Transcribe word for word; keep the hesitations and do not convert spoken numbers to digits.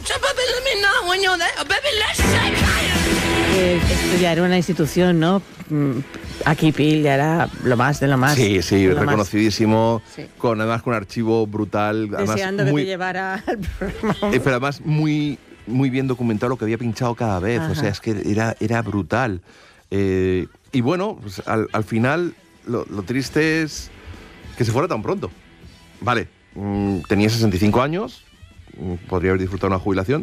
Eh, estudiar en una institución, ¿no? Mm, Aquí pillará lo más de lo más. Sí, sí, de lo reconocidísimo, más. Sí. con además con un archivo brutal. Además, Deseando muy, que te llevara al programa. eh, pero además muy, muy bien documentado lo que había pinchado cada vez. Ajá. O sea, es que era, era brutal. Eh, y bueno, pues al, al final lo, lo triste es que se fuera tan pronto. Vale, mm, tenía sesenta y cinco años, mm, podría haber disfrutado una jubilación,